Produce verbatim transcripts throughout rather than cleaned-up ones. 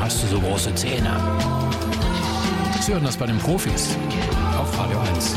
hast du so große Zähne? Sie hören das bei den Profis auf Radio eins.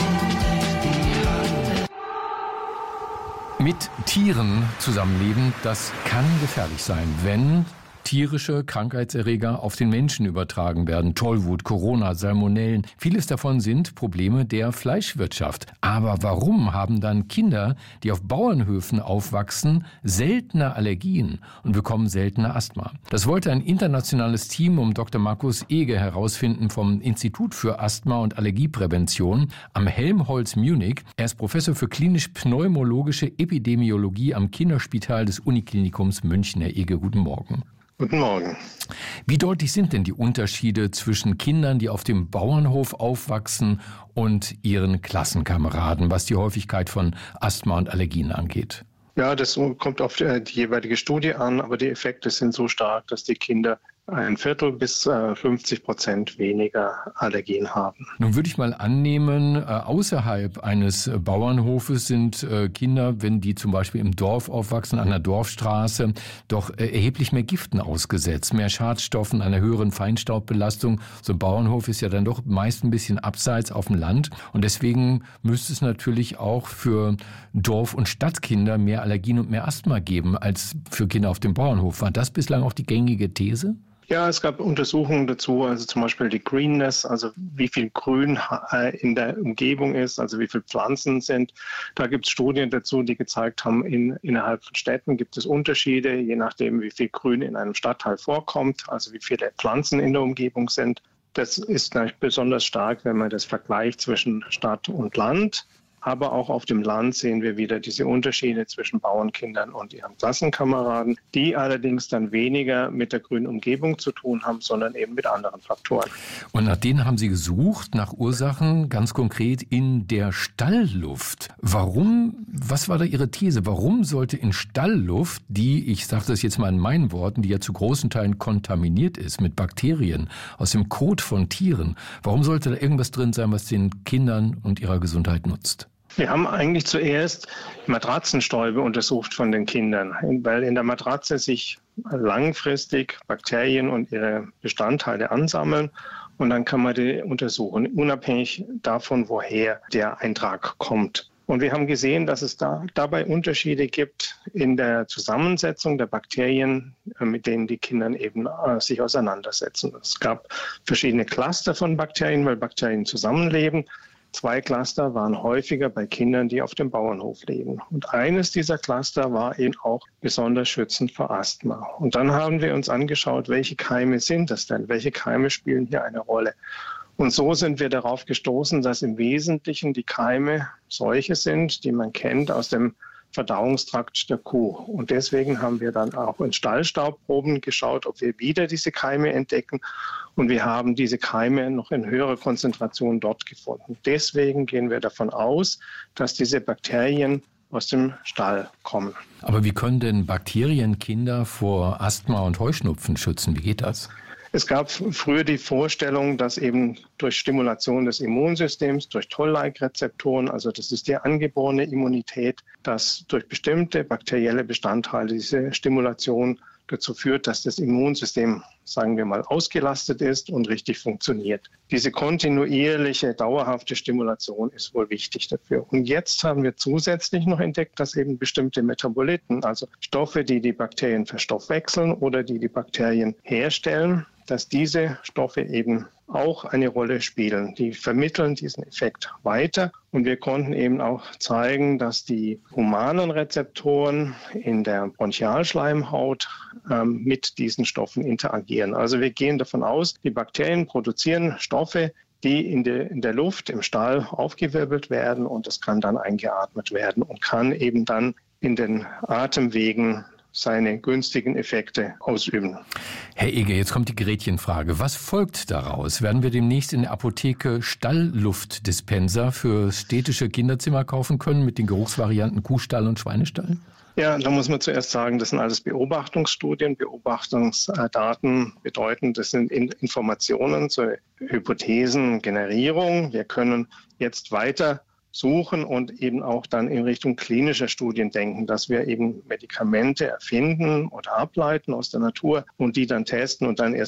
Mit Tieren zusammenleben, das kann gefährlich sein, wenn tierische Krankheitserreger auf den Menschen übertragen werden. Tollwut, Corona, Salmonellen. Vieles davon sind Probleme der Fleischwirtschaft. Aber warum haben dann Kinder, die auf Bauernhöfen aufwachsen, seltene Allergien und bekommen seltener Asthma? Das wollte ein internationales Team um Doktor Markus Ege herausfinden vom Institut für Asthma- und Allergieprävention am Helmholtz Munich. Er ist Professor für klinisch-pneumologische Epidemiologie am Kinderspital des Uniklinikums München. Herr Ege, guten Morgen. Guten Morgen. Wie deutlich sind denn die Unterschiede zwischen Kindern, die auf dem Bauernhof aufwachsen, und ihren Klassenkameraden, was die Häufigkeit von Asthma und Allergien angeht? Ja, das kommt auf die, die jeweilige Studie an, aber die Effekte sind so stark, dass die Kinder ein Viertel bis äh, fünfzig Prozent weniger Allergien haben. Nun würde ich mal annehmen, äh, außerhalb eines äh, Bauernhofes sind äh, Kinder, wenn die zum Beispiel im Dorf aufwachsen, an der Dorfstraße, doch äh, erheblich mehr Giften ausgesetzt, mehr Schadstoffen, einer höheren Feinstaubbelastung. So ein Bauernhof ist ja dann doch meist ein bisschen abseits auf dem Land und deswegen müsste es natürlich auch für Dorf- und Stadtkinder mehr Allergien und mehr Asthma geben als für Kinder auf dem Bauernhof. War das bislang auch die gängige These? Ja, es gab Untersuchungen dazu, also zum Beispiel die Greenness, also wie viel Grün in der Umgebung ist, also wie viele Pflanzen sind. Da gibt es Studien dazu, die gezeigt haben, in, innerhalb von Städten gibt es Unterschiede, je nachdem, wie viel Grün in einem Stadtteil vorkommt, also wie viele Pflanzen in der Umgebung sind. Das ist natürlich besonders stark, wenn man das vergleicht zwischen Stadt und Land. Aber auch auf dem Land sehen wir wieder diese Unterschiede zwischen Bauernkindern und ihren Klassenkameraden, die allerdings dann weniger mit der grünen Umgebung zu tun haben, sondern eben mit anderen Faktoren. Und nach denen haben Sie gesucht, nach Ursachen ganz konkret in der Stallluft. Warum, was war da Ihre These? Warum sollte in Stallluft, die, ich sage das jetzt mal in meinen Worten, die ja zu großen Teilen kontaminiert ist mit Bakterien aus dem Kot von Tieren, warum sollte da irgendwas drin sein, was den Kindern und ihrer Gesundheit nutzt? Wir haben eigentlich zuerst Matratzenstäube untersucht von den Kindern, weil in der Matratze sich langfristig Bakterien und ihre Bestandteile ansammeln und dann kann man die untersuchen, unabhängig davon, woher der Eintrag kommt. Und wir haben gesehen, dass es da dabei Unterschiede gibt in der Zusammensetzung der Bakterien, mit denen die Kinder eben äh, sich auseinandersetzen. Es gab verschiedene Cluster von Bakterien, weil Bakterien zusammenleben. Zwei Cluster waren häufiger bei Kindern, die auf dem Bauernhof leben. Und eines dieser Cluster war eben auch besonders schützend vor Asthma. Und dann haben wir uns angeschaut, welche Keime sind das denn? Welche Keime spielen hier eine Rolle? Und so sind wir darauf gestoßen, dass im Wesentlichen die Keime solche sind, die man kennt aus dem Verdauungstrakt der Kuh. Und deswegen haben wir dann auch in Stallstaubproben geschaut, ob wir wieder diese Keime entdecken. Und wir haben diese Keime noch in höherer Konzentration dort gefunden. Deswegen gehen wir davon aus, dass diese Bakterien aus dem Stall kommen. Aber wie können denn Bakterien Kinder vor Asthma und Heuschnupfen schützen? Wie geht das? Es gab früher die Vorstellung, dass eben durch Stimulation des Immunsystems, durch Toll-like-Rezeptoren, also das ist die angeborene Immunität, dass durch bestimmte bakterielle Bestandteile diese Stimulation dazu führt, dass das Immunsystem, sagen wir mal, ausgelastet ist und richtig funktioniert. Diese kontinuierliche, dauerhafte Stimulation ist wohl wichtig dafür. Und jetzt haben wir zusätzlich noch entdeckt, dass eben bestimmte Metaboliten, also Stoffe, die die Bakterien verstoffwechseln oder die die Bakterien herstellen, dass diese Stoffe eben auch eine Rolle spielen. Die vermitteln diesen Effekt weiter. Und wir konnten eben auch zeigen, dass die humanen Rezeptoren in der Bronchialschleimhaut ähm, mit diesen Stoffen interagieren. Also wir gehen davon aus, die Bakterien produzieren Stoffe, die in der, in der Luft, im Stall aufgewirbelt werden und das kann dann eingeatmet werden und kann eben dann in den Atemwegen seine günstigen Effekte ausüben. Herr Ege, jetzt kommt die Gretchenfrage. Was folgt daraus? Werden wir demnächst in der Apotheke Stallluftdispenser für städtische Kinderzimmer kaufen können mit den Geruchsvarianten Kuhstall und Schweinestall? Ja, da muss man zuerst sagen, das sind alles Beobachtungsstudien. Beobachtungsdaten bedeuten, das sind Informationen zur Hypothesengenerierung. Wir können jetzt weiter suchen und eben auch dann in Richtung klinischer Studien denken, dass wir eben Medikamente erfinden oder ableiten aus der Natur und die dann testen und dann erst